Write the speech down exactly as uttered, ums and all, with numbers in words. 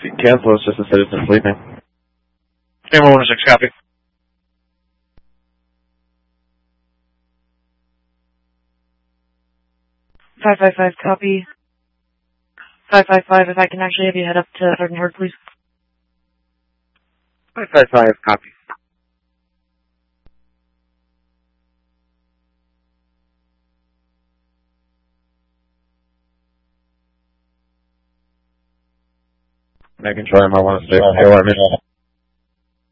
Cancel, it's just a citizen sleeping. Chamber one oh six, copy. five five five, copy. five five five, if I can actually have you head up to Sergeant Horde, please. five five five, copy. Making sure I might want to stay on here. Let me know.